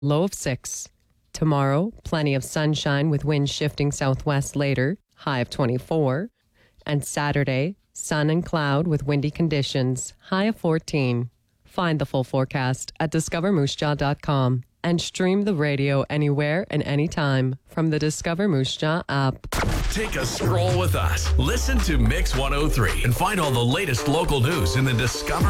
low of 6. Tomorrow, plenty of sunshine with winds shifting southwest later, high of 24. And Saturday, sun and cloud with windy conditions, high of 14. Find the full forecast at discovermoosejaw.com and stream the radio anywhere and anytime from the Discover Moose Jaw app. Take a stroll with us. Listen to Mix 103 and find all the latest local news in the Discover